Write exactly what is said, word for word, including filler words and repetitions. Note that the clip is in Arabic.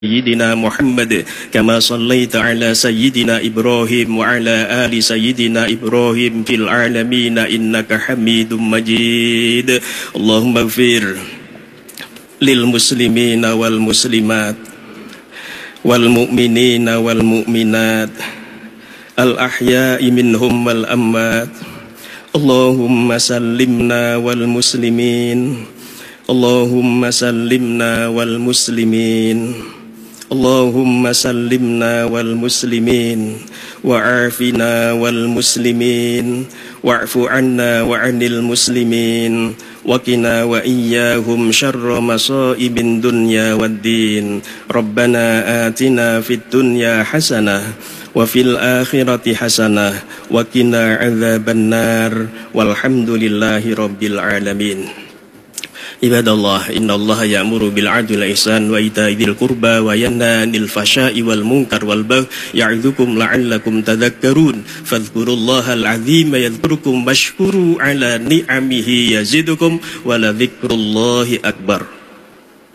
سيدنا محمد كما صليت على سيدنا إبراهيم وعلى آل سيدنا إبراهيم في العالمين إنك حميد مجيد. اللهم اغفر للمسلمين والمسلمات والمؤمنين والمؤمنات الأحياء منهم والأموات. اللهم سلمنا والمسلمين اللهم سلمنا والمسلمين اللهم سلمنا والمسلمين وعافنا والمسلمين واعف عنا وعن المسلمين وقنا وإياهم شر مصائب الدنيا والدين. ربنا آتنا في الدنيا حسنة وفي الآخرة حسنة وقنا عذاب النار والحمد لله رب العالمين. عباد الله إن الله يأمر بالعدل والإحسان وإيتاء ذي القربى وينهى عن الفحشاء والمنكر والبغي يعظكم لعلكم تذكرون فاذكروا الله العظيم يذكركم واشكروا على نعمه يزدكم ولذكر الله أكبر.